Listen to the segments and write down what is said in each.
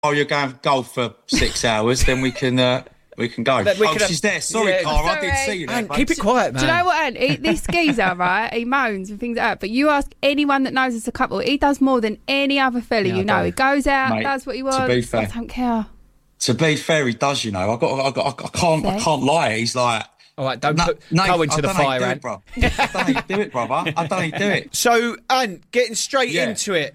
oh, you're going golf for 6 hours, then we can go. She's there. Sorry, Cara, I didn't see you there. Keep it quiet, man. Do you know what, Ant? This geezer, right, he moans and things like that, but you ask anyone that knows us a couple, he does more than any other fella you know. He goes out, mate, does what he wants. To be fair, I don't care. To be fair, he does, you know. I can't lie. He's like... All right, don't put go into the fire, Ant. I don't need to do it, brother. I don't need to do it. So, Ant, getting straight into it,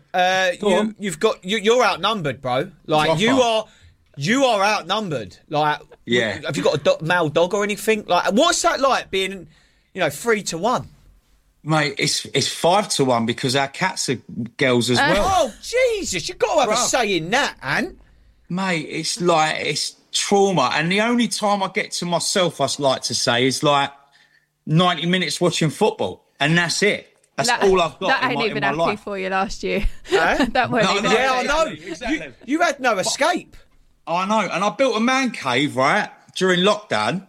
you're outnumbered, bro. Like, you are outnumbered. Like, have you got a male dog or anything? Like, what's that like being, 3-1? Mate, it's 5-1 because our cats are girls as well. Oh, Jesus, you've got to have a say in that, Ant. Mate, it's trauma. And the only time I get to myself, I like to say, is like 90 minutes watching football. And that's it. That's all I've got that in ain't my even life. happy for you last year. That wasn't even I know. Exactly. You had no escape. I know. And I built a man cave, right, during lockdown.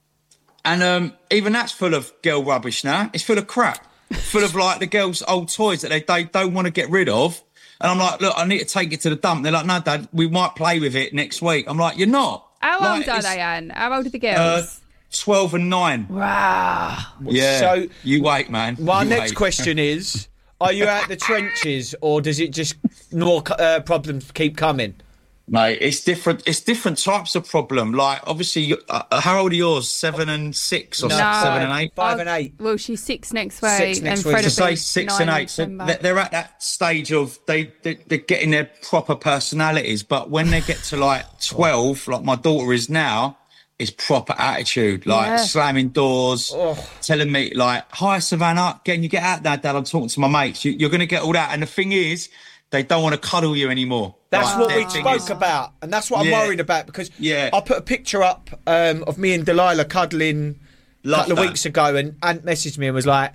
And even that's full of girl rubbish now. It's full of crap. Full of, like, the girls' old toys that they don't want to get rid of. And I'm like, look, I need to take it to the dump. They're like, no, Dad, we might play with it next week. I'm like, you're not. How old are they, Anne? How old are the girls? 12 and 9. Wow. Yeah. So you wait, man. My next question is, are you out the trenches or does it just more problems keep coming? Mate, it's different. It's different types of problem. Like, obviously, how old are yours? 7 and 6 or 7 and 8? 5 and 8. Well, she's 6 next week. 6 next week. Fred To say 6 and 8. So they're at that stage of they're getting their proper personalities. But when they get to like 12, like my daughter is now, it's proper attitude. Like slamming doors, telling me like, "Hi, Savannah, can you get out there, Dad? I'm talking to my mates. You're going to get all that." And the thing is, they don't want to cuddle you anymore. That's what we spoke about, and that's what I'm worried about because I put a picture up of me and Delilah cuddling a couple of weeks ago, and Ant messaged me and was like,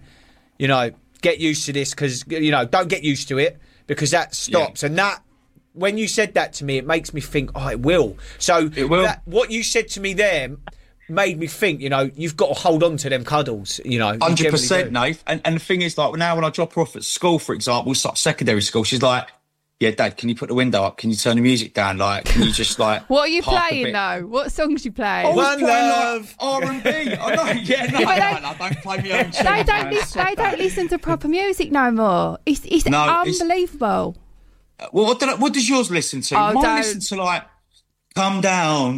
get used to this because, don't get used to it because that stops. And that, when you said that to me, it makes me think, it will. So it will. What you said to me there made me think, you've got to hold on to them cuddles, 100%, Nath. And the thing is, like, now when I drop her off at school, for example, secondary school, she's like, yeah, Dad, can you put the window up? Can you turn the music down? Like, can you just, like... What are you playing, though? What songs you play? One Love. Like, R&B. I know, I don't play my own tunes. They don't listen to proper music no more. It's unbelievable. Well, what does yours listen to? Mine listen to, like... Come down.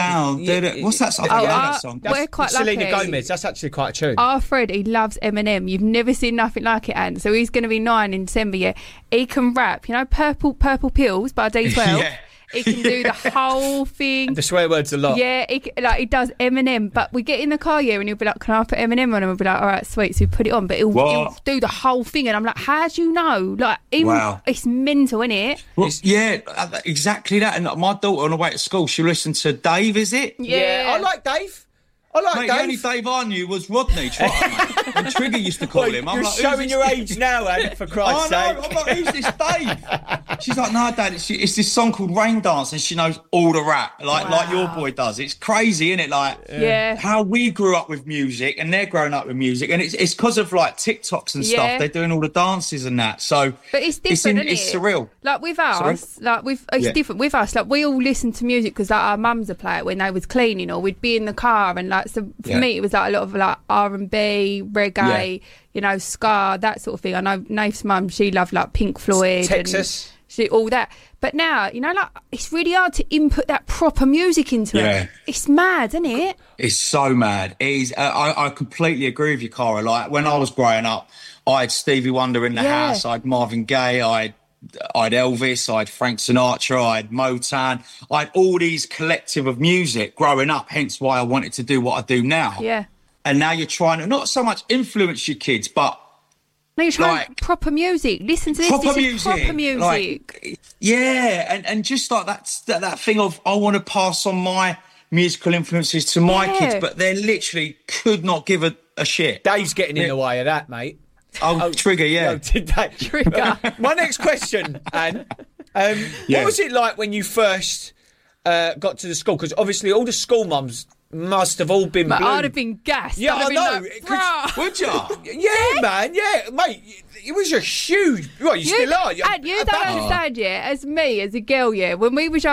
What's that song? That song. We're quite Selena lucky. Gomez. That's actually quite a tune. Our Fred, he loves Eminem. You've never seen nothing like it, Anne. So he's going to be 9 in December. Yeah, he can rap. Purple Pills by D12. Yeah. He can do the whole thing. And the swear words a lot. Yeah, he does Eminem. But we get in the car and he'll be like, "Can I put Eminem on?" And we'll be like, "All right, sweet." So we put it on, but he'll do the whole thing, and I'm like, "How do you know?" Like, it's mental, isn't it? Well, exactly that. And my daughter on the way to school, she listened to Dave. Is it? Yeah, I like Dave. Dave. The only Dave I knew was Rodney. And Trigger used to call him. You're like, showing your age now, Ed, for Christ's sake. I'm like, who's this Dave? She's like, no, Dad, it's this song called Rain Dance, and she knows all the rap, like your boy does. It's crazy, isn't it? Like, how we grew up with music, and they're growing up with music, and it's because of like TikToks and stuff. They're doing all the dances and that. So, but it's different, isn't it? It's surreal. Like with us, it's different with us. Like we all listen to music because like our mums would play it when they was cleaning, or we'd be in the car, and like so for me it was like a lot of like R&B, reggae, ska, that sort of thing. I know Naif's mum, she loved like Pink Floyd, Texas, and all that. But now, like it's really hard to input that proper music into it. It's mad, isn't it? It's so mad. It is. I completely agree with you, Cara. Like when I was growing up, I had Stevie Wonder in the house. I had Marvin Gaye. I had Elvis, I had Frank Sinatra, I had Motown, I had all these collective of music growing up, hence why I wanted to do what I do now. Yeah. And now you're trying to not so much influence your kids, but... No, you're trying proper music. Listen to this. Proper music. Like, and just like that thing of, I want to pass on my musical influences to my kids, but they literally could not give a shit. Dave's getting in the way of that, mate. Trigger, Trigger. My next question, Anne. What was it like when you first got to the school? Because obviously all the school mums must have all been blue. I'd have been gassed. Yeah, I know. Like, would you? Yeah, man. Yeah, mate. It was a huge. Well, you still are. And you don't understand, as me, as a girl, when we was young.